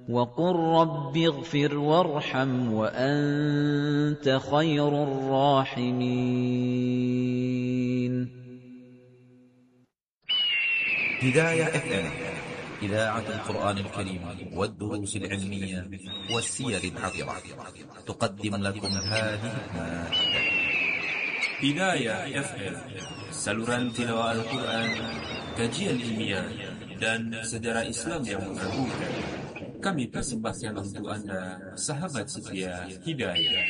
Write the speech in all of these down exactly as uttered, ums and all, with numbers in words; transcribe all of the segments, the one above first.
وقل رب اغفر وارحم وأنت خير الراحمين. هداية إف إم إذاعة القرآن الكريم والدروس العلمية والسير العطرة تقدم لكم هذه المادة. هداية إف إم saluran tilawah Al-Quran, kajian ilmiah, dan sejarah Islam yang mengagumkan. Kami persembahkan untuk Anda, sahabat setia Hidayah.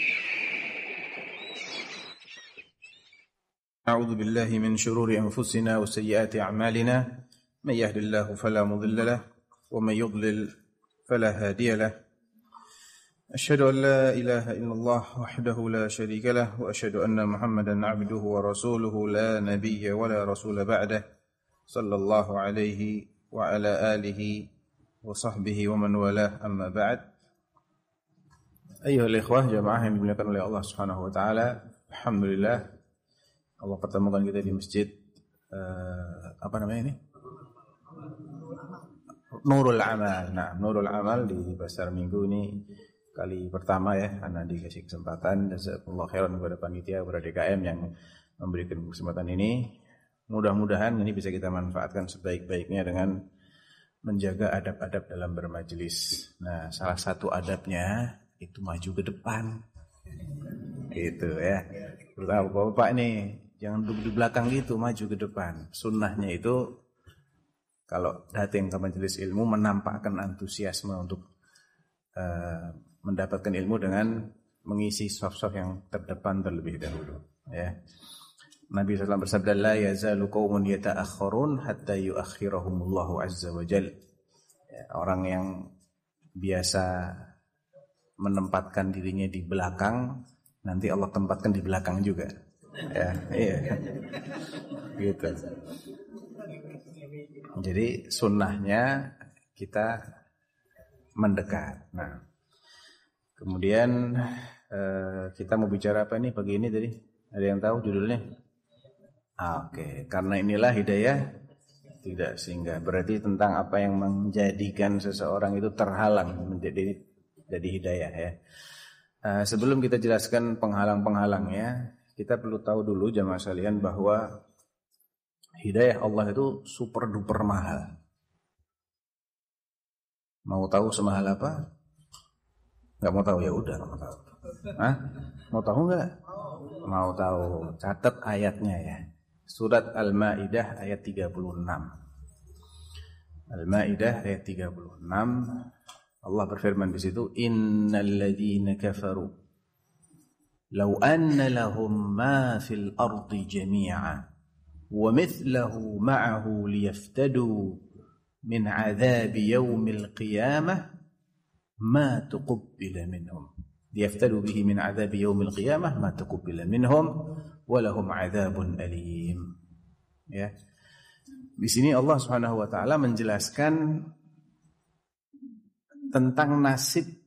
أعوذ بالله من شرور أنفسنا وسيئات أعمالنا من يهد الله فلا مضل له ومن يضلل فلا هادي له أشهد أن لا إله إلا الله وحده لا شريك له وأشهد أن محمدا عبده ورسوله لا نبي ولا رسول بعده صلى الله عليه وعلى آله وصحبه ومن والاه أما بعد. أيها الإخوة jamaah yang dimuliakan oleh Allah Subhanahu wa taala, alhamdulillah Allah pertemukan kita di masjid uh, apa namanya ini? Nurul Amal. Nah, Nurul Amal di Pasar Minggu ini kali pertama ya, karena dikasih kesempatan. Jazakallahu khairan kepada panitia, kepada D K M yang memberikan kesempatan ini. Mudah-mudahan ini bisa kita manfaatkan sebaik-baiknya dengan menjaga adab-adab dalam bermajelis. Nah, salah satu adabnya itu maju ke depan. Gitu ya. Terutama Bapak nih, jangan duduk di belakang gitu, maju ke depan. Sunnahnya itu kalau datang ke majelis ilmu menampakkan antusiasme untuk uh, mendapatkan ilmu dengan mengisi saf-saf yang terdepan terlebih dahulu. Ya. Nabi sallallahu alaihi wasallam bersabda, la yazalu qaumun yata'akhkharun hatta yu'akhirahumullahu azza wa jalla. Ya, orang yang biasa menempatkan dirinya di belakang, nanti Allah tempatkan di belakang juga. Ya, iya. Gitu. Jadi sunnahnya kita mendekat. Nah, kemudian eh, kita mau bicara apa nih pagi ini tadi? Ada yang tahu judulnya? Ah, Oke, okay. Karena inilah hidayah tidak singgah. Berarti tentang apa yang menjadikan seseorang itu terhalang menjadi jadi hidayah ya. Uh, sebelum kita jelaskan penghalang-penghalangnya, kita perlu tahu dulu jamaah sekalian bahwa hidayah Allah itu super duper mahal. Mau tahu semahal apa? Gak mau tahu ya udah gak mau tahu. Hah? Mau tahu nggak? Mau tahu. Catat ayatnya ya. Surat Al-Maidah ayat tiga puluh enam. Al-Maidah ayat tiga puluh enam. Allah berfirman di situ, innal ladzina kafaru law anna lahum ma fil ardi jami'a wa mithluhu ma'ahu liyaftadu min 'adzabi yaumil qiyamah ma tuqabbala minhum. Liyaftadu bihi min 'adzabi yaumil qiyamah ma tuqabbala minhum wa lahum 'adzabun alim. Ya. Di sini Allah Subhanahu wa taala menjelaskan tentang nasib